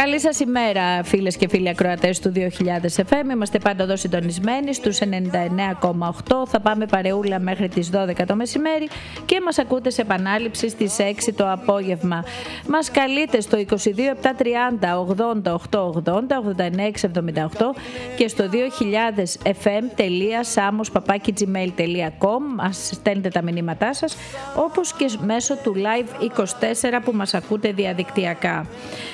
Καλή σας ημέρα, φίλες και φίλοι ακροατές του 2000 FM. Είμαστε πάντα εδώ συντονισμένοι στους 99,8. Θα πάμε παρεούλα μέχρι τις 12 το μεσημέρι και μας ακούτε σε επανάληψη στις 6 το απόγευμα. Μας καλείτε στο 22 730 80 880 89 78 και στο 2000fm.samos@gmail.com. Μας στέλνετε τα μηνύματά σας, όπως και μέσω του Live 24 που μας ακούτε διαδικτυακά.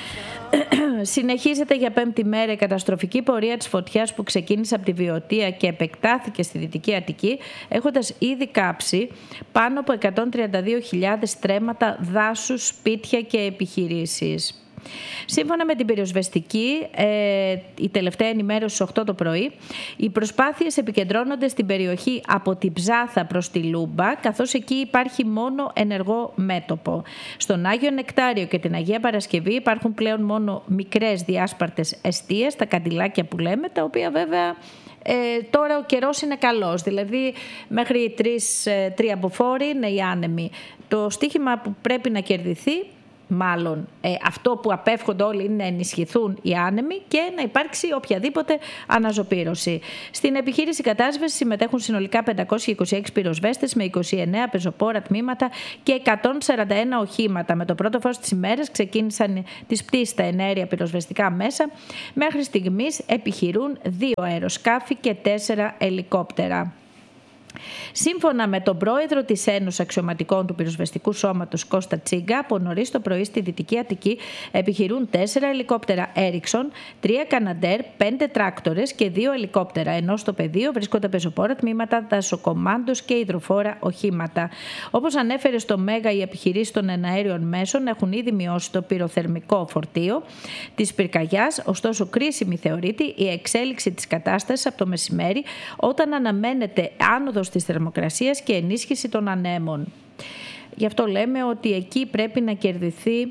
Συνεχίζεται για πέμπτη μέρα η καταστροφική πορεία της φωτιάς που ξεκίνησε από τη Βιωτία και επεκτάθηκε στη Δυτική Αττική, έχοντας ήδη κάψει πάνω από 132.000 στρέμματα δάσους, σπίτια και επιχειρήσεις. Σύμφωνα με την πυροσβεστική, η τελευταία ενημέρωση στις 8 το πρωί, οι προσπάθειες επικεντρώνονται στην περιοχή από την Ψάθα προς τη Λούμπα, καθώς εκεί υπάρχει μόνο ενεργό μέτωπο. Στον Άγιο Νεκτάριο και την Αγία Παρασκευή υπάρχουν πλέον μόνο μικρές διάσπαρτες εστίες, τα καντιλάκια που λέμε, τα οποία βέβαια τώρα ο καιρός είναι καλός, δηλαδή μέχρι 3 μποφόρ είναι οι άνεμοι. Το στοίχημα που πρέπει να κερδιθεί, μάλλον αυτό που απέφχονται όλοι, είναι να ενισχυθούν οι άνεμοι και να υπάρξει οποιαδήποτε αναζωπήρωση. Στην επιχείρηση κατάσβεσης συμμετέχουν συνολικά 526 πυροσβέστες με 29 πεζοπόρα τμήματα και 141 οχήματα. Με το πρώτο φως της ημέρας ξεκίνησαν τις πτήσεις στα εναέρια πυροσβεστικά μέσα. Μέχρι στιγμής επιχειρούν 2 αεροσκάφη και 4 ελικόπτερα. Σύμφωνα με τον πρόεδρο της Ένωσης Αξιωματικών του Πυροσβεστικού Σώματος Κώστα Τσίγκα, από νωρίς το πρωί στη Δυτική Αττική επιχειρούν 4 ελικόπτερα Έριξον, 3 Καναντέρ, 5 τράκτορες και 2 ελικόπτερα, ενώ στο πεδίο βρίσκονται πεζοπόρα τμήματα, δασοκομάντος και υδροφόρα οχήματα. Όπως ανέφερε στο Μέγα, οι επιχειρήσεις των εναέριων μέσων έχουν ήδη μειώσει το πυροθερμικό φορτίο της πυρκαγιάς, ωστόσο κρίσιμη θεωρείται η εξέλιξη της κατάστασης από το μεσημέρι, όταν αναμένεται άνοδος της θερμοκρασίας και ενίσχυση των ανέμων. Γι' αυτό λέμε ότι εκεί πρέπει να κερδιθεί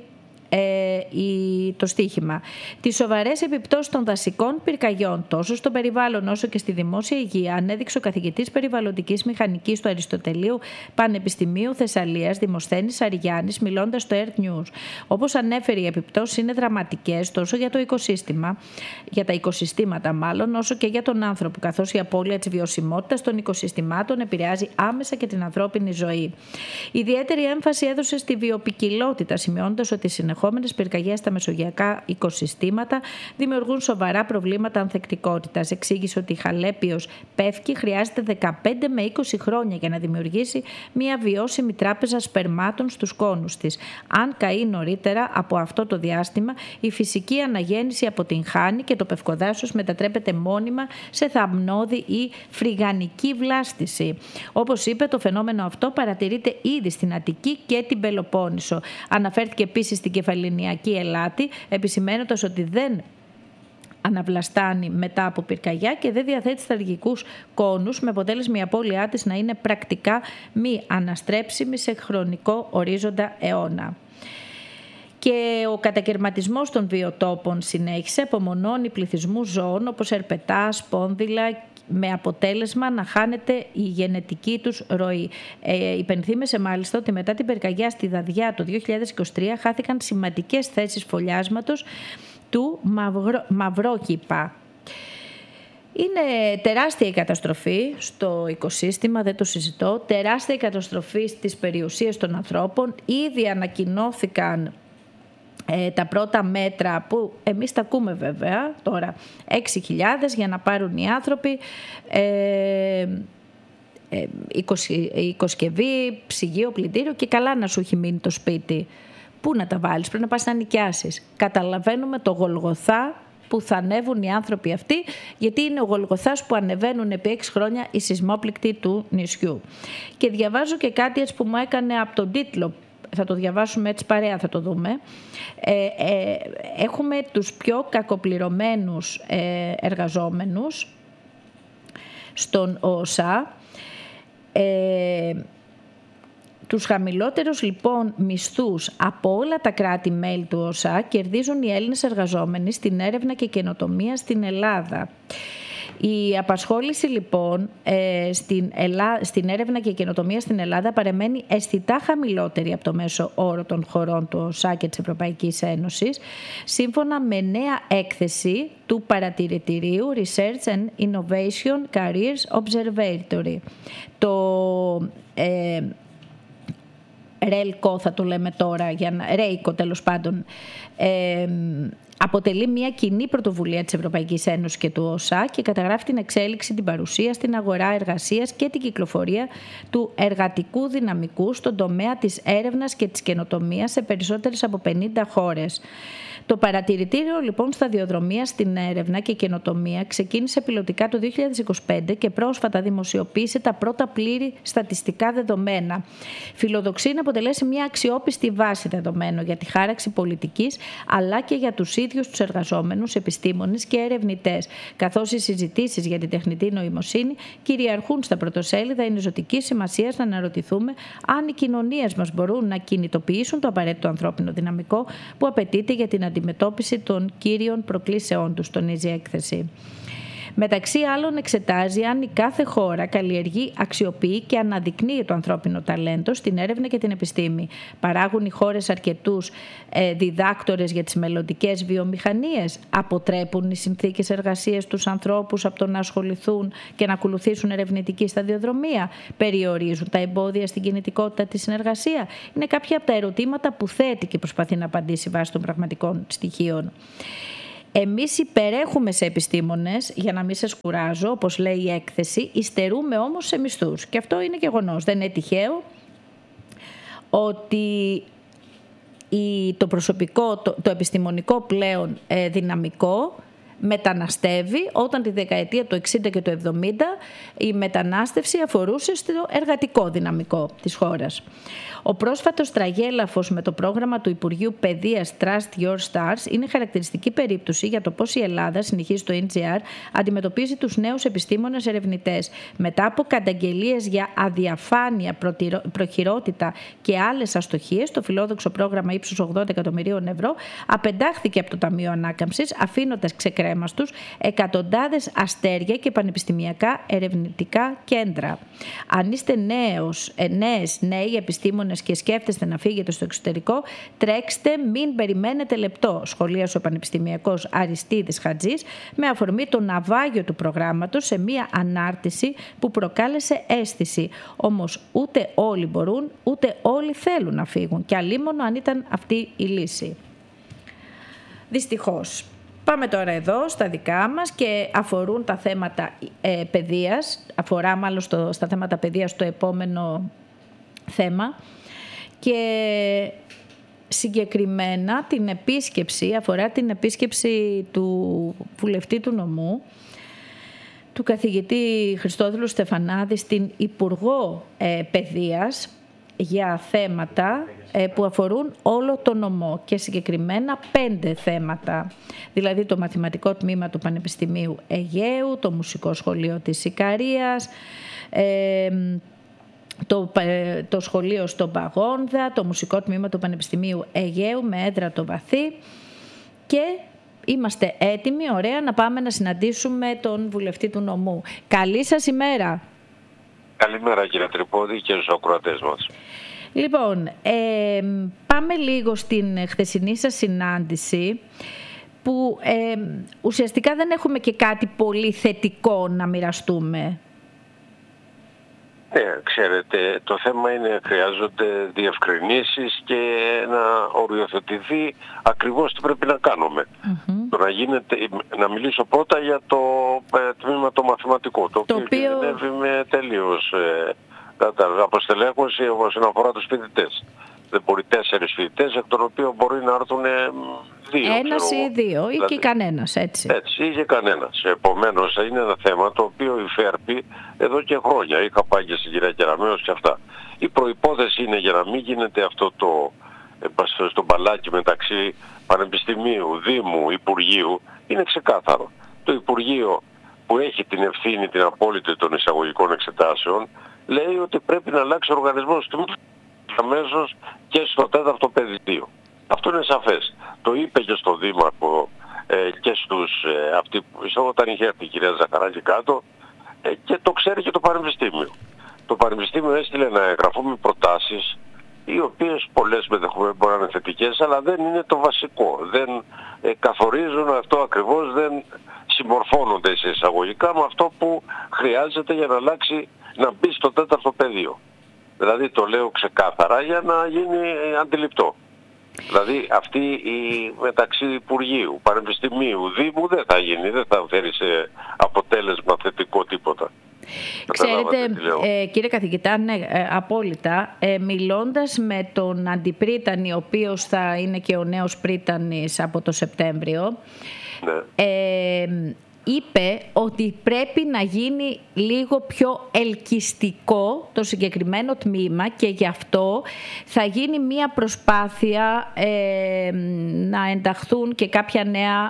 το στίχημα. Τις σοβαρές επιπτώσεις των δασικών πυρκαγιών τόσο στο περιβάλλον όσο και στη δημόσια υγεία ανέδειξε ο καθηγητής περιβαλλοντικής μηχανικής του Αριστοτελείου Πανεπιστημίου Θεσσαλίας, Δημοσθένης Αριγιάννης, μιλώντας στο Earth News. Όπως ανέφερε, οι επιπτώσεις είναι δραματικές τόσο για το οικοσύστημα, για τα οικοσυστήματα μάλλον, όσο και για τον άνθρωπο, καθώς η απώλεια της βιωσιμότητας των οικοσυστημάτων επηρεάζει άμεσα και την ανθρώπινη ζωή. Ιδιαίτερη έμφαση έδωσε στη βιοποικιλότητα, σημειώνοντας ότι συνεχόμενες πυρκαγιές στα μεσογειακά οικοσυστήματα δημιουργούν σοβαρά προβλήματα ανθεκτικότητας. Εξήγησε ότι η Χαλέπιος Πεύκη χρειάζεται 15 με 20 χρόνια για να δημιουργήσει μια βιώσιμη τράπεζα σπερμάτων στους κόνους της. Αν καεί νωρίτερα από αυτό το διάστημα, η φυσική αναγέννηση αποτυγχάνει και το πευκοδάσος μετατρέπεται μόνιμα σε θαμνώδη ή φρυγανική βλάστηση. Όπως είπε, το φαινόμενο αυτό παρατηρείται ήδη στην Αττική και την Πελοπόννησο. Αναφέρθηκε επίσης στην κεφαληνιακή Ελάτη, επισημαίνοντας ότι δεν αναβλαστάνει μετά από πυρκαγιά και δεν διαθέτει στρατηγικούς κόνους, με αποτέλεσμα η απώλειά της να είναι πρακτικά μη αναστρέψιμη σε χρονικό ορίζοντα αιώνα. Και ο κατακαιρματισμός των βιοτόπων συνέχισε, απομονώνει πληθυσμούς ζώων όπως ερπετά, σπόνδυλα, με αποτέλεσμα να χάνεται η γενετική τους ροή. Υπενθύμεσε μάλιστα ότι μετά την πυρκαγιά στη Δαδιά το 2023 χάθηκαν σημαντικές θέσεις φωλιάσματος του μαυρόκηπα. Είναι τεράστια η καταστροφή στο οικοσύστημα, δεν το συζητώ, τεράστια η καταστροφή στις περιουσίες των ανθρώπων. Ήδη ανακοινώθηκαν τα πρώτα μέτρα που εμείς τα ακούμε βέβαια τώρα, 6.000 για να πάρουν οι άνθρωποι, οικοσκευή, ψυγείο, πλυντήριο και καλά να σου έχει μείνει το σπίτι. Πού να τα βάλεις, πρέπει να πας να νοικιάσεις. Καταλαβαίνουμε το Γολγοθά που θα ανέβουν οι άνθρωποι αυτοί, γιατί είναι ο Γολγοθάς που ανεβαίνουν επί 6 χρόνια οι σεισμόπληκτοι του νησιού. Και διαβάζω και κάτι έτσι που μου έκανε από τον τίτλο. Θα το διαβάσουμε έτσι παρέα, θα το δούμε. Έχουμε τους πιο κακοπληρωμένους εργαζόμενους στον ΟΣΑ. Τους χαμηλότερους λοιπόν μισθούς από όλα τα κράτη-μέλη του ΟΣΑ κερδίζουν οι Έλληνες εργαζόμενοι στην έρευνα και καινοτομία στην Ελλάδα. Η απασχόληση λοιπόν στην έρευνα και καινοτομία στην Ελλάδα παραμένει αισθητά χαμηλότερη από το μέσο όρο των χωρών του ΟΣΑ και της Ευρωπαϊκής Ένωσης, σύμφωνα με νέα έκθεση του παρατηρητηρίου Research and Innovation Careers Observatory. Το ΡΕΛΚΟ θα το λέμε τώρα, ΡΕΙΚΟ τέλος πάντων, αποτελεί μια κοινή πρωτοβουλία της Ευρωπαϊκής Ένωσης και του ΟΣΑ και καταγράφει την εξέλιξη, την παρουσία στην αγορά εργασίας και την κυκλοφορία του εργατικού δυναμικού στον τομέα της έρευνας και της καινοτομίας σε περισσότερες από 50 χώρες. Το παρατηρητήριο λοιπόν σταδιοδρομία στην έρευνα και καινοτομία ξεκίνησε πιλωτικά το 2025 και πρόσφατα δημοσιοποίησε τα πρώτα πλήρη στατιστικά δεδομένα. Φιλοδοξεί να αποτελέσει μια αξιόπιστη βάση δεδομένων για τη χάραξη πολιτικής, αλλά και για τους ίδιους τους εργαζόμενους, επιστήμονες και ερευνητές, καθώς οι συζητήσεις για την τεχνητή νοημοσύνη κυριαρχούν στα πρωτοσέλιδα. Είναι ζωτικής σημασίας να αναρωτηθούμε αν οι κοινωνίες μας μπορούν να κινητοποιήσουν το απαραίτητο ανθρώπινο δυναμικό που απαιτείται για την αντιμετώπιση των κύριων προκλήσεών τους, τονίζει η έκθεση. Μεταξύ άλλων εξετάζει αν η κάθε χώρα καλλιεργεί, αξιοποιεί και αναδεικνύει το ανθρώπινο ταλέντο στην έρευνα και την επιστήμη. Παράγουν οι χώρες αρκετούς διδάκτορες για τις μελλοντικές βιομηχανίες. Αποτρέπουν οι συνθήκες εργασίας τους ανθρώπους από το να ασχοληθούν και να ακολουθήσουν ερευνητική σταδιοδρομία. Περιορίζουν τα εμπόδια στην κινητικότητα τη συνεργασία. Είναι κάποια από τα ερωτήματα που θέτει και προσπαθεί να απαντήσει βάσει των πραγματικών στοιχείων. Εμείς υπερέχουμε σε επιστήμονες, για να μην σας κουράζω, όπως λέει η έκθεση, υστερούμε όμως σε μισθούς. Και αυτό είναι γεγονός. Δεν είναι τυχαίο ότι το προσωπικό, το επιστημονικό πλέον δυναμικό μεταναστεύει, όταν τη δεκαετία του 60 και του 70 η μετανάστευση αφορούσε στο εργατικό δυναμικό της χώρας. Ο πρόσφατος τραγέλαφος με το πρόγραμμα του Υπουργείου Παιδείας Trust Your Stars είναι χαρακτηριστική περίπτωση για το πώς η Ελλάδα, συνεχίζει το NGR, αντιμετωπίζει τους νέους επιστήμονες ερευνητές. Μετά από καταγγελίες για αδιαφάνεια, προχειρότητα και άλλες αστοχίες, το φιλόδοξο πρόγραμμα ύψους 80 εκατομμυρίων ευρώ απεντάχθηκε από το Ταμείο Ανάκαμψης, αφήνοντας ξεκρέμαστους εκατοντάδες αστέρια και πανεπιστημιακά ερευνητικά κέντρα. Αν είστε νέοι επιστήμονες και σκέφτεστε να φύγετε στο εξωτερικό, τρέξτε, μην περιμένετε λεπτό, σχολίασε ο πανεπιστημιακός Αριστίδης Χατζής με αφορμή το ναυάγιο του προγράμματος σε μία ανάρτηση που προκάλεσε αίσθηση. Όμως ούτε όλοι μπορούν, ούτε όλοι θέλουν να φύγουν, και αλίμονο αν ήταν αυτή η λύση. Δυστυχώς. Πάμε τώρα εδώ στα δικά μας και αφορούν τα θέματα παιδείας, αφορά μάλλον στα θέματα παιδείας το επόμενο θέμα, και συγκεκριμένα αφορά την επίσκεψη του βουλευτή του νομού, του καθηγητή Χριστόδουλου Στεφανάδη, στην Υπουργό Παιδείας, για θέματα που αφορούν όλο το νομό και συγκεκριμένα 5 θέματα, δηλαδή το μαθηματικό τμήμα του Πανεπιστημίου Αιγαίου, το μουσικό σχολείο της Ικαρίας, το σχολείο στον Παγόνδα, το μουσικό τμήμα του Πανεπιστημίου Αιγαίου με έδρα το Βαθύ, και είμαστε έτοιμοι, ωραία, να πάμε να συναντήσουμε τον βουλευτή του νομού. Καλή σας ημέρα. Καλημέρα κύριε Τρυπώδη και στους ακροατές μας. Λοιπόν, πάμε λίγο στην χθεσινή σας συνάντηση, που ουσιαστικά δεν έχουμε και κάτι πολύ θετικό να μοιραστούμε. Ναι, ξέρετε, το θέμα είναι χρειάζονται διευκρινήσεις και να οριοθετηθεί ακριβώς τι πρέπει να κάνουμε. Να μιλήσω πρώτα για το τμήμα το μαθηματικό, το οποίο κινδυνεύει με τελείως αποστελέχωση όσον αφορά τους φοιτητές. Δεν μπορεί 4 φοιτητές, εκ των οποίων μπορεί να έρθουν 2. Ένας ή 2 ή και κανένας, έτσι. Έτσι, ή και κανένας. Επομένως, είναι ένα θέμα το οποίο υφέρπει εδώ και χρόνια. Είχα πάει και στην κυρία Κεραμέως και αυτά. Η προϋπόθεση είναι, για να μην γίνεται αυτό το μπαλάκι μεταξύ Πανεπιστημίου, Δήμου, Υπουργείου, είναι ξεκάθαρο. Το Υπουργείο, που έχει την ευθύνη την απόλυτη των εισαγωγικών εξετάσεων, λέει ότι πρέπει να αλλάξει ο οργανισμός του αμέσως και στο 4ο πεδίο. Αυτό είναι σαφές. Το είπε και στο Δήμαρχο και στους αυτοί που όταν είχε έρθει η κυρία Ζαχαράκη κάτω, και το ξέρει και το Πανεπιστήμιο. Το Πανεπιστήμιο έστειλε ένα έγγραφο με προτάσεις, οι οποίες πολλές μπορεί να είναι θετικές, αλλά δεν είναι το βασικό. Δεν καθορίζουν αυτό ακριβώς, δεν συμμορφώνονται σε εισαγωγικά με αυτό που χρειάζεται για να αλλάξει, να μπει στο 4ο πεδίο. Δηλαδή το λέω ξεκάθαρα για να γίνει αντιληπτό. Δηλαδή αυτή η μεταξύ Υπουργείου, Πανεπιστημίου, Δήμου δεν θα γίνει, δεν θα φέρει σε αποτέλεσμα θετικό τίποτα. Ξέρετε, κύριε καθηγητά, ναι, απόλυτα. Μιλώντας με τον Αντιπρίτανη, ο οποίος θα είναι και ο νέος Πρίτανης από το Σεπτέμβριο, ναι, είπε ότι πρέπει να γίνει λίγο πιο ελκυστικό το συγκεκριμένο τμήμα και γι' αυτό θα γίνει μία προσπάθεια να ενταχθούν και κάποια νέα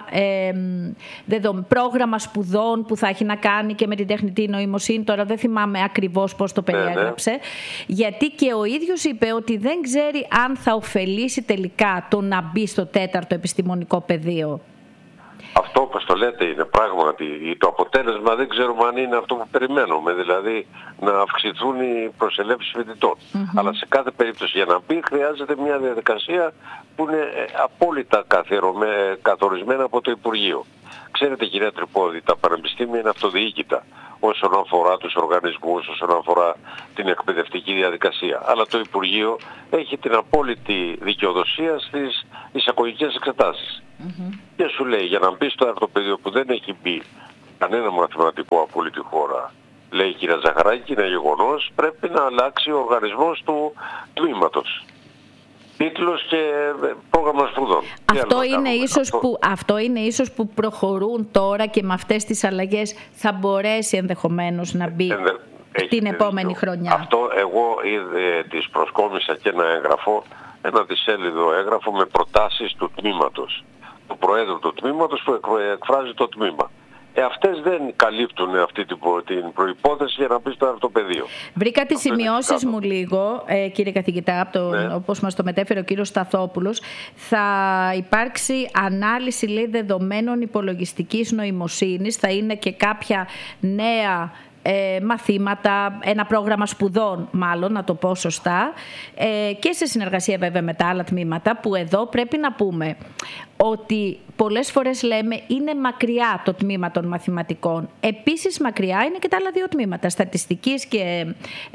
πρόγραμμα σπουδών που θα έχει να κάνει και με την τεχνητή νοημοσύνη. Τώρα δεν θυμάμαι ακριβώς πώς το περιέγραψε, γιατί και ο ίδιος είπε ότι δεν ξέρει αν θα ωφελήσει τελικά το να μπει στο 4ο επιστημονικό πεδίο. Αυτό όπως το λέτε είναι πράγματι, το αποτέλεσμα δεν ξέρουμε αν είναι αυτό που περιμένουμε, δηλαδή να αυξηθούν οι προσελεύσεις φοιτητών. Αλλά σε κάθε περίπτωση για να μπει χρειάζεται μια διαδικασία που είναι απόλυτα καθορισμένα από το Υπουργείο. Ξέρετε κυρία Τρυπώδη, τα πανεπιστήμια είναι αυτοδιοίκητα όσον αφορά τους οργανισμούς, όσον αφορά την εκπαιδευτική διαδικασία. Αλλά το Υπουργείο έχει την απόλυτη δικαιοδοσία στις εισαγωγικές εξετάσεις. Και σου λέει για να μπει στο αρτοπεδίο που δεν έχει μπει κανένα μαθηματικό από όλη τη χώρα, λέει η κυρία Ζαχαράκη, είναι γεγονός, πρέπει να αλλάξει ο οργανισμός του τμήματος. Τίτλος και πρόγραμμα σπουδών. Αυτό είναι ίσως που προχωρούν τώρα και με αυτές τις αλλαγές θα μπορέσει ενδεχομένως να μπει την επόμενη χρονιά. Αυτό εγώ της προσκόμισα και ένα έγγραφο, ένα δισέλιδο έγγραφο με προτάσεις του τμήματος, του Προέδρου του τμήματος που εκφράζει το τμήμα. Αυτές δεν καλύπτουν αυτή την προϋπόθεση για να μπει στο αρτοπεδίο. Βρήκα τις σημειώσεις μου λίγο, κύριε καθηγητά, όπως μας το μετέφερε ο κύριος Σταθόπουλος. Θα υπάρξει ανάλυση, λέει, δεδομένων υπολογιστικής νοημοσύνης. Θα είναι και κάποια νέα μαθήματα, ένα πρόγραμμα σπουδών μάλλον, να το πω σωστά, και σε συνεργασία βέβαια με τα άλλα τμήματα, που εδώ πρέπει να πούμε ότι πολλές φορές λέμε είναι μακριά το τμήμα των μαθηματικών. Επίσης μακριά είναι και τα άλλα δύο τμήματα, στατιστικής και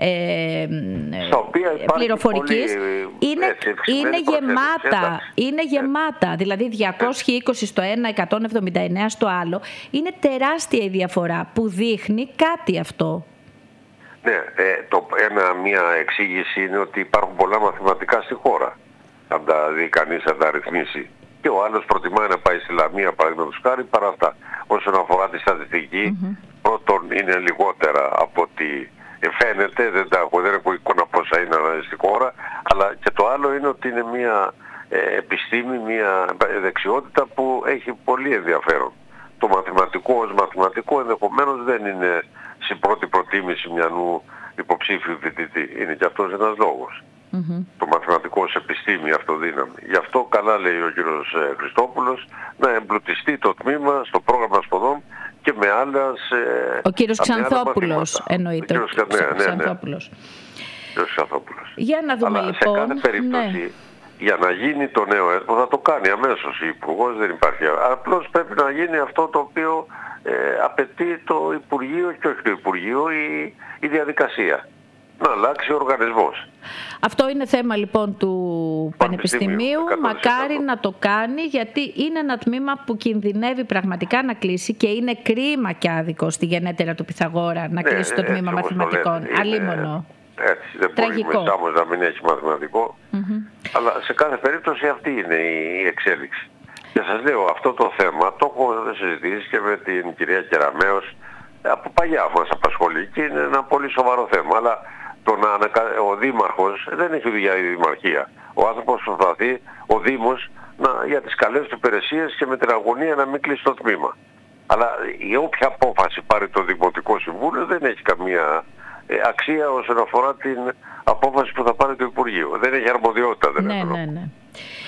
πληροφορικής. Είναι γεμάτα, δηλαδή 220 στο ένα, 179 στο άλλο. Είναι τεράστια η διαφορά που δείχνει κάτι αυτό. Ναι, μια εξήγηση είναι ότι υπάρχουν πολλά μαθηματικά στη χώρα. Αν τα δει κανείς, αν τα ρυθμίσει. Και ο άλλος προτιμάει να πάει στη Λαμία, παραδείγματος χάρη, παρά αυτά. Όσον αφορά τη στατιστική, πρώτον είναι λιγότερα από ό,τι φαίνεται, δεν έχω εικόνα πόσα είναι στη χώρα, αλλά και το άλλο είναι ότι είναι μια επιστήμη, μια δεξιότητα που έχει πολύ ενδιαφέρον. Το μαθηματικό ως μαθηματικό ενδεχομένως δεν είναι στην πρώτη προτίμηση μιανού υποψήφιου φοιτητή. Είναι και αυτός ένας λόγος. Το μαθηματικό ως επιστήμη αυτοδύναμη. Γι' αυτό καλά λέει ο κύριος Χριστόπουλος να εμπλουτιστεί το τμήμα στο πρόγραμμα σπουδών και με άλλα. Ο κύριος Ξανθόπουλος εννοείται. Ο κύριος Ξανθόπουλος. Για να δούμε αλλά λοιπόν. Σε κάθε περίπτωση για να γίνει το νέο έτος θα το κάνει αμέσως η Υπουργός, δεν υπάρχει. Απλώς πρέπει να γίνει αυτό το οποίο απαιτεί το Υπουργείο και όχι το Υπουργείο, η διαδικασία. Να αλλάξει ο οργανισμός. Αυτό είναι θέμα λοιπόν του Πανεπιστημίου. Μακάρι να το κάνει, γιατί είναι ένα τμήμα που κινδυνεύει πραγματικά να κλείσει και είναι κρίμα και άδικο στη γενέτερα του Πυθαγόρα να κλείσει το τμήμα μαθηματικών. Αλίμονο. Έτσι, δεν μπορεί μεσάμος να μην έχει μαθηματικό. Αλλά σε κάθε περίπτωση αυτή είναι η εξέλιξη. Και σας λέω, αυτό το θέμα το έχω συζητήσει και με την κυρία Κεραμέως από παλιά μας απασχολεί και είναι ένα πολύ σοβαρό θέμα. Αλλά ο Δήμαρχος δεν έχει δουλειά η Δημαρχία. Ο άνθρωπος προσπαθεί, ο Δήμος, για τις καλές του υπηρεσίες και με την αγωνία να μην κλείσει το τμήμα. Αλλά η όποια απόφαση πάρει το Δημοτικό Συμβούλιο δεν έχει καμία αξία όσον αφορά την απόφαση που θα πάρει το Υπουργείο. Δεν έχει αρμοδιότητα. Ναι.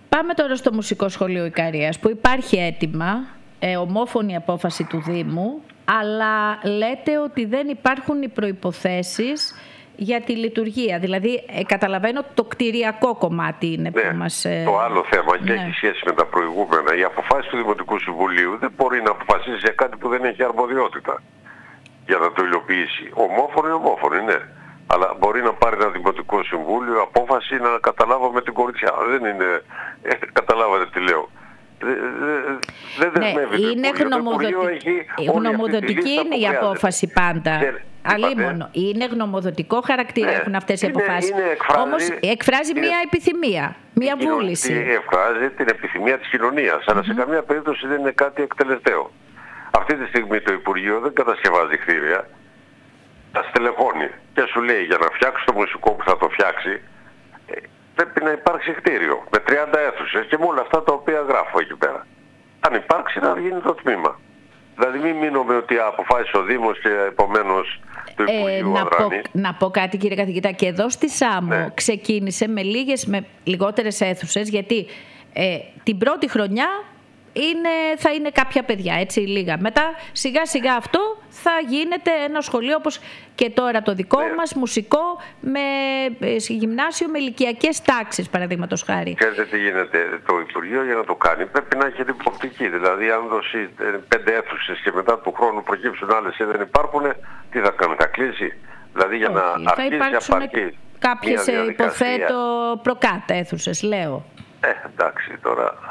Πάμε τώρα στο Μουσικό Σχολείο Ικαρίας, που υπάρχει έτοιμα, ομόφωνη απόφαση του Δήμου, αλλά λέτε ότι δεν υπάρχουν οι προϋποθέσεις για τη λειτουργία. Δηλαδή, καταλαβαίνω ότι το κτηριακό κομμάτι είναι που μας... Το άλλο θέμα και έχει σχέση με τα προηγούμενα. Η αποφάση του Δημοτικού Συμβουλίου δεν μπορεί να αποφασίσει για κάτι που δεν έχει αρμοδιότητα για να το υλοποιήσει. Ομόφωνη, ναι. Αλλά μπορεί να πάρει ένα Δημοτικό Συμβούλιο απόφαση να καταλάβω με την κοριτσιά. Δεν είναι... καταλάβατε τι λέω. Δεν δεσμεύει το Υπουργείο. Γνωμοδοτική είναι η απόφαση πάντα. Αλίμονο. Είναι γνωμοδοτικό χαρακτήρα έχουν αυτές οι αποφάσεις. Όμως εκφράζει μια επιθυμία, μια βούληση. Εκφράζει την επιθυμία της κοινωνίας, αλλά σε καμία περίπτωση δεν είναι κάτι εκτελεσταίο. Αυτή τη στιγμή το Υπουργείο δεν κατασκευάζει κτίρια, τα στελεχώνει και σου λέει για να φτιάξει το μουσικό που θα το φτιάξει πρέπει να υπάρξει κτίριο με 30 αίθουσες και με όλα αυτά τα οποία γράφω εκεί πέρα. Αν υπάρξει να γίνει το τμήμα. Δηλαδή μην μείνουμε ότι αποφάσισε ο Δήμος και επομένως το Υπουργείο αδράνει. Να πω κάτι κύριε καθηγητά, και εδώ στη Σάμο ξεκίνησε με λιγότερες αίθουσες, γιατί την πρώτη χρονιά θα είναι κάποια παιδιά, έτσι λίγα. Μετά σιγά σιγά αυτό θα γίνεται ένα σχολείο όπως και τώρα το δικό μας, μουσικό, με γυμνάσιο με ηλικιακές τάξεις, παραδείγματος χάρη. Ξέρετε τι γίνεται, το Υπουργείο για να το κάνει πρέπει να έχει την προοπτική. Δηλαδή αν δώσει 5 αίθουσες και μετά του χρόνου προκύψουν άλλες και δεν υπάρχουν, τι θα κάνει, θα κλείσει. Δηλαδή για να αρχίσει απαρκή κάποιες υποθέτω προκάτα αίθουσες, λέω. Εντάξει τώρα...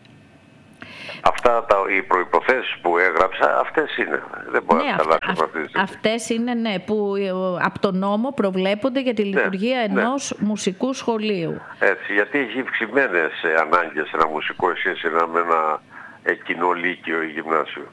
οι προϋποθέσεις που έγραψα, αυτές είναι. Δεν μπορώ να τις αλλάξω αυτή τη στιγμή. Αυτές είναι, που από τον νόμο προβλέπονται για τη λειτουργία ενός μουσικού σχολείου. Έτσι, γιατί έχει ευξημένες ανάγκες ένα μουσικό σχέση με ένα κοινό λύκειο ή γυμνάσιο.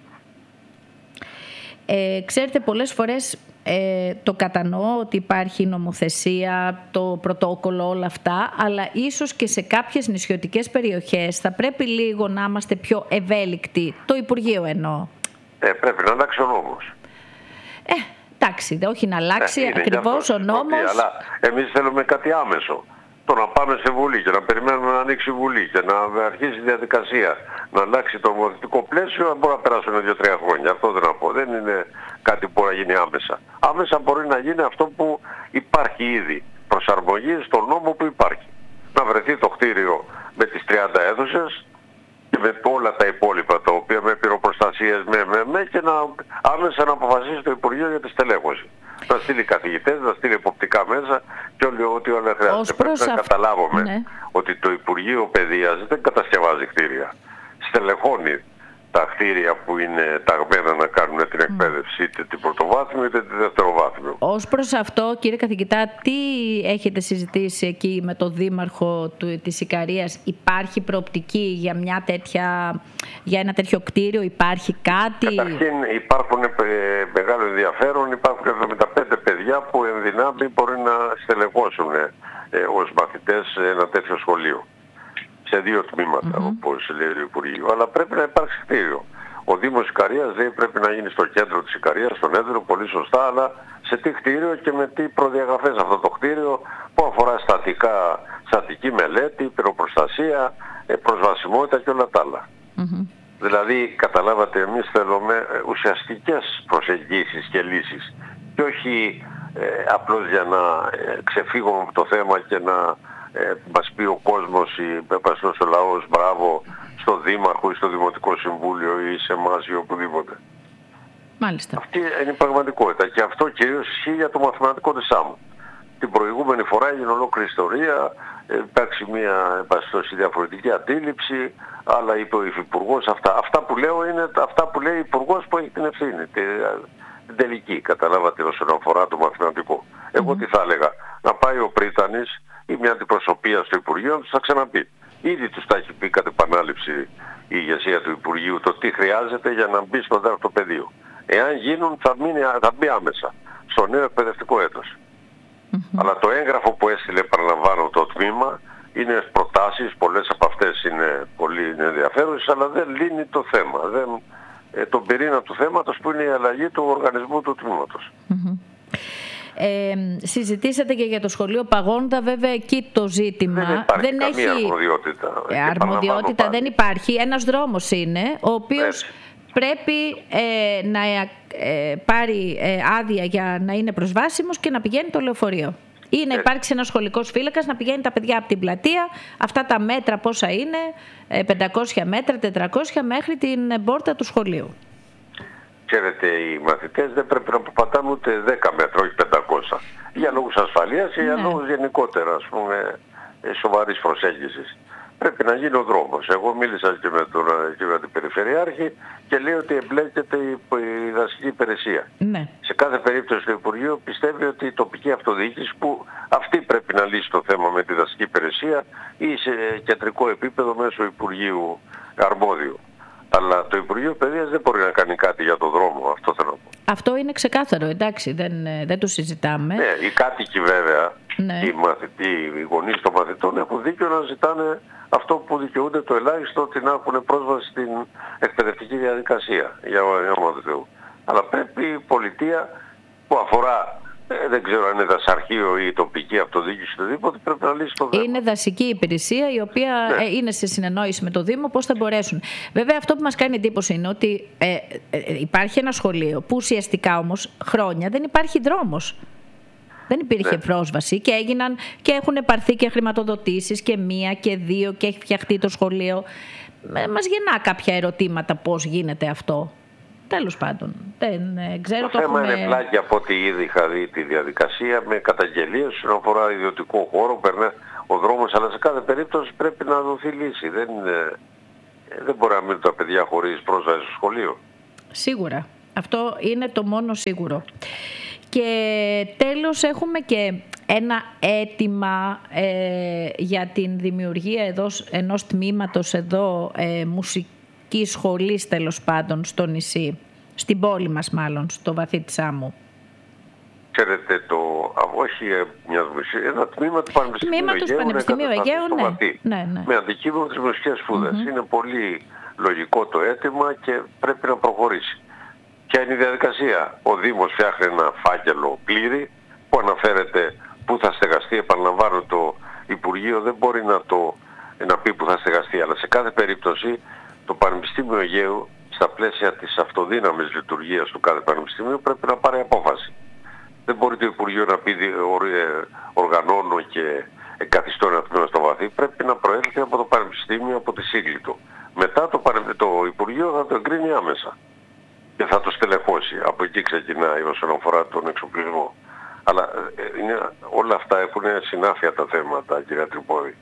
Ξέρετε, πολλές φορές το κατανοώ ότι υπάρχει νομοθεσία, το πρωτόκολλο, όλα αυτά, αλλά ίσως και σε κάποιες νησιωτικές περιοχές θα πρέπει λίγο να είμαστε πιο ευέλικτοι. Το Υπουργείο εννοώ. Πρέπει να αλλάξει ο νόμος. Εντάξει, όχι να αλλάξει ακριβώς ο νόμος. Αλλά εμείς θέλουμε κάτι άμεσο. Το να πάμε σε Βουλή και να περιμένουμε να ανοίξει η Βουλή και να αρχίσει η διαδικασία να αλλάξει το νομοθετικό πλαίσιο, μπορεί να περάσουν 2-3 χρόνια. Αυτό δεν να πω. Δεν είναι κάτι που μπορεί να γίνει άμεσα. Άμεσα μπορεί να γίνει αυτό που υπάρχει ήδη. Προσαρμογή στον νόμο που υπάρχει. Να βρεθεί το κτίριο με τις 30 αίθουσες και με όλα τα υπόλοιπα τα οποία με πυροπροστασίες και άμεσα να αποφασίσει το Υπουργείο για τη στελέχωση. Να στείλει καθηγητές, να στείλει εποπτικά μέσα και ό,τι όλα χρειάζεται. Πρέπει να καταλάβουμε ότι το Υπουργείο Παιδείας δεν κατασκευάζει κτίρια. Στελεχώνει τα κτίρια που είναι ταγμένα να κάνουν την εκπαίδευση, είτε την πρωτοβάθμιο είτε την δευτεροβάθμιο. Ως προς αυτό, κύριε καθηγητά, τι έχετε συζητήσει εκεί με τον Δήμαρχο της Ικαρίας? Υπάρχει προοπτική για ένα τέτοιο κτίριο? Υπάρχει κάτι? Καταρχήν υπάρχουν μεγάλο ενδιαφέρον. Υπάρχουν 75 παιδιά που εν δυνάμει μπορεί να στελεχώσουν ως μαθητές ένα τέτοιο σχολείο. Σε 2 τμήματα, όπως λέει το Υπουργείο. Αλλά πρέπει να υπάρξει κτίριο. Ο Δήμος Ικαρίας λέει πρέπει να γίνει στο κέντρο της Ικαρίας, στον Έδρο, πολύ σωστά, αλλά σε τι κτίριο και με τι προδιαγραφές αυτό το κτίριο που αφορά στατική μελέτη, πυροπροστασία, προσβασιμότητα και όλα τα άλλα. Δηλαδή, καταλάβατε, εμείς θέλουμε ουσιαστικές προσεγγίσεις και λύσεις και όχι απλώς για να ξεφύγουμε από το θέμα και να μας πει ο κόσμος ή ο λαός μπράβο στο Δήμαρχο ή στο Δημοτικό Συμβούλιο ή σε εμάς ή οπουδήποτε. Μάλιστα. Αυτή είναι η πραγματικότητα και αυτό κυρίως ισχύει για το μαθηματικό της Σάμου. Την προηγούμενη φορά έγινε ολόκληρη ιστορία, υπάρξει μια διαφορετική αντίληψη, αλλά είπε ο Υφυπουργός αυτά που λέω είναι αυτά που λέει ο Υπουργός που έχει την ευθύνη, την τελική, καταλάβατε, όσον αφορά το μαθηματικό. Εγώ τι θα έλεγα, να πάει ο Πρίτανης ή μια αντιπροσωπεία στο Υπουργείο, τους θα ξαναπεί. Ήδη τους τα έχει πει κατ' επανάληψη η ηγεσία του Υπουργείου το τι χρειάζεται για να μπει στο δεύτερο πεδίο. Εάν γίνουν θα μπει άμεσα στο νέο εκπαιδευτικό έτος. Αλλά το έγγραφο που έστειλε, επαναλαμβάνω, το τμήμα είναι προτάσεις, πολλές από αυτές είναι πολύ ενδιαφέρουσες, αλλά δεν λύνει το θέμα. Τον πυρήνα του θέματος που είναι η αλλαγή του οργανισμού του τμήματος. Συζητήσατε και για το σχολείο Παγόντα, βέβαια εκεί το ζήτημα δεν έχει αρμοδιότητα. Αρμοδιότητα δεν υπάρχει. Ένας δρόμος είναι, ο οποίος πρέπει να πάρει άδεια για να είναι προσβάσιμος και να πηγαίνει το λεωφορείο. Ή να υπάρξει ένας σχολικός φύλακας να πηγαίνει τα παιδιά από την πλατεία, αυτά τα μέτρα πόσα είναι, 500 μέτρα, 400 μέχρι την πόρτα του σχολείου. Ξέρετε, οι μαθητές δεν πρέπει να πατάνε ούτε 10 μέτρα, όχι 500. Για λόγους ασφαλείας ή για λόγους γενικότερα, ας πούμε, σοβαρής προσέγγισης. Πρέπει να γίνει ο δρόμος. Εγώ μίλησα και με την Περιφερειάρχη και λέει ότι εμπλέκεται η δασική υπηρεσία. Ναι. Σε κάθε περίπτωση το Υπουργείο πιστεύει ότι η τοπική αυτοδιοίκηση, που αυτή πρέπει να λύσει το θέμα με τη δασική υπηρεσία ή σε κεντρικό επίπεδο μέσω Υπουργείου αρμόδιου. Αλλά το Υπουργείο Παιδείας δεν μπορεί να κάνει κάτι για το δρόμο, αυτό θέλω να πω. Αυτό είναι ξεκάθαρο, εντάξει, δεν το συζητάμε. Ναι, οι κάτοικοι βέβαια, ναι. οι γονείς των μαθητών έχουν δίκιο να ζητάνε αυτό που δικαιούνται το ελάχιστο, ότι να έχουν πρόσβαση στην εκπαιδευτική διαδικασία, για όνομα του Θεού. Αλλά πρέπει η πολιτεία που αφορά, δεν ξέρω αν είναι δασαρχείο ή τοπική αυτοδιοίκηση του Δήμου, πρέπει να λύσει το θέμα. Είναι δασική υπηρεσία η οποία είναι σε συνεννόηση με το Δήμο πώς θα μπορέσουν. Βέβαια αυτό που μας κάνει εντύπωση είναι ότι υπάρχει ένα σχολείο που ουσιαστικά όμως χρόνια δεν υπάρχει δρόμος. Δεν υπήρχε πρόσβαση και έχουν επαρθεί και χρηματοδοτήσεις και 1 και 2 και έχει φτιαχτεί το σχολείο. Μας γεννά κάποια ερωτήματα πώς γίνεται αυτό. Τέλος πάντων, δεν ξέρω. Το θέμα είναι πλάκι από ό,τι ήδη είχα δει τη διαδικασία με καταγγελίες όσον αφορά ιδιωτικό χώρο, περνά ο δρόμος, αλλά σε κάθε περίπτωση πρέπει να δοθεί λύση. Δεν μπορεί να μείνουν τα παιδιά χωρίς πρόσβαση στο σχολείο. Σίγουρα. Αυτό είναι το μόνο σίγουρο. Και τέλος έχουμε και ένα αίτημα για την δημιουργία ενός τμήματος εδώ μουσικής σχολής τέλος πάντων στο νησί, στην πόλη μας μάλλον, στο βαθύ της Άμμου. Ξέρετε, ένα τμήμα του Πανεπιστημίου Αιγαίου, με αντικείμενο τις μουσικές σπούδες. Είναι πολύ λογικό το αίτημα και πρέπει να προχωρήσει. Ποια είναι η διαδικασία? Ο Δήμος φτιάχνει ένα φάκελο πλήρη που αναφέρεται πού θα στεγαστεί. Επαναλαμβάνω, το Υπουργείο δεν μπορεί να πει πού θα στεγαστεί, αλλά σε κάθε περίπτωση το Πανεπιστήμιο Αιγαίου, στα πλαίσια της αυτοδύναμης λειτουργίας του κάθε πανεπιστημίου, πρέπει να πάρει απόφαση. Δεν μπορεί το Υπουργείο να πει οργανώνω και εγκαθιστώ ένα τμήμα στο βαθύ. Πρέπει να προέλθει από το Πανεπιστήμιο, από τη Σύγκλιτο. Μετά το Υπουργείο θα το εγκρίνει άμεσα και θα το στελεχώσει. Από εκεί ξεκινάει όσον αφορά τον εξοπλισμό. Αλλά όλα αυτά έχουν συνάφεια τα θέματα, κυρία Τρυπόδη.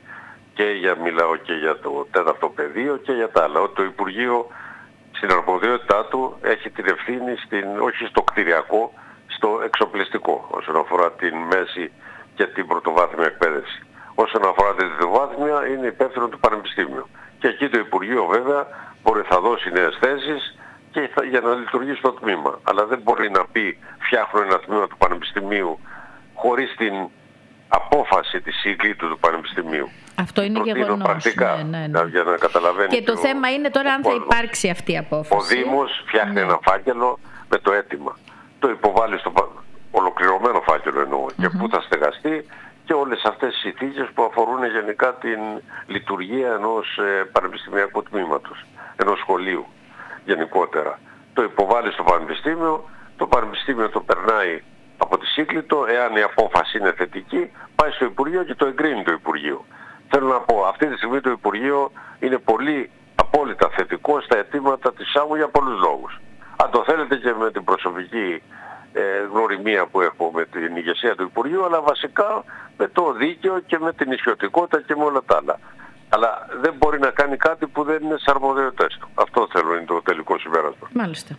Μιλάω και για το 4ο πεδίο και για τα άλλα. Ότι το Υπουργείο στην αρμοδιότητά του έχει την ευθύνη όχι στο κτηριακό, στο εξοπλιστικό, όσον αφορά την μέση και την πρωτοβάθμια εκπαίδευση. Όσον αφορά την δευτεροβάθμια, είναι υπεύθυνο του Πανεπιστήμιου. Και εκεί το Υπουργείο βέβαια θα δώσει νέες θέσεις και για να λειτουργήσει το τμήμα. Αλλά δεν μπορεί να πει φτιάχνω ένα τμήμα του Πανεπιστημίου χωρίς την απόφαση της Σύγκλιτου του Πανεπιστημίου. Αυτό είναι γεγονός. Για να καταλαβαίνει. Και το θέμα είναι τώρα αν θα υπάρξει αυτή η απόφαση. Ο Δήμος φτιάχνει ένα φάκελο με το αίτημα. Το υποβάλλει στο ολοκληρωμένο φάκελο εννοώ. Και πού θα στεγαστεί και όλες αυτές τις συνθήκες που αφορούν γενικά την λειτουργία ενός πανεπιστημιακού τμήματος, ενός σχολείου γενικότερα. Το υποβάλλει στο Πανεπιστήμιο, το Πανεπιστήμιο το περνάει από τη Σύγκλιτο, εάν η απόφαση είναι θετική, πάει στο Υπουργείο και το εγκρίνει το Υπουργείο. Θέλω να πω, αυτή τη στιγμή το Υπουργείο είναι πολύ απόλυτα θετικό στα αιτήματα της Άμμου για πολλούς λόγους. Αν το θέλετε και με την προσωπική γνωριμία που έχω με την ηγεσία του Υπουργείου, αλλά βασικά με το δίκαιο και με την ισιωτικότητα και με όλα τα άλλα. Αλλά δεν μπορεί να κάνει κάτι που δεν είναι στις αρμοδιότητες του. Αυτό θέλω, είναι το τελικό συμπέρασμα. Μάλιστα.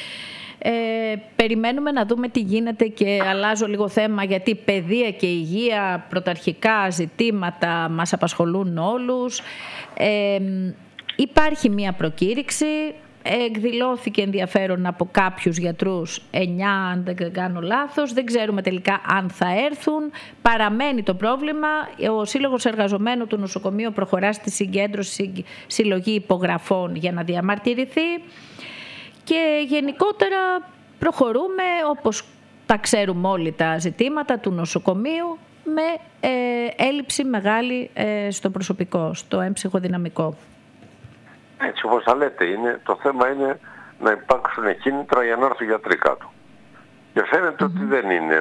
Περιμένουμε να δούμε τι γίνεται και αλλάζω λίγο θέμα, γιατί παιδεία και υγεία, πρωταρχικά ζητήματα μας απασχολούν όλους. Υπάρχει μία προκήρυξη, εκδηλώθηκε ενδιαφέρον από κάποιους γιατρούς, 9 αν δεν κάνω λάθος, δεν ξέρουμε τελικά αν θα έρθουν. Παραμένει το πρόβλημα, ο Σύλλογος Εργαζομένων του Νοσοκομείου προχωρά στη συγκέντρωση, συλλογή υπογραφών για να διαμαρτυρηθεί. Και γενικότερα προχωρούμε όπως τα ξέρουμε όλοι τα ζητήματα του νοσοκομείου, με έλλειψη μεγάλη στο προσωπικό, στο έμψυχο δυναμικό. Έτσι όπως θα λέτε, το θέμα είναι να υπάρξουν κίνητρα για να έρθουν γιατροί κάτω. Και φαίνεται ότι δεν είναι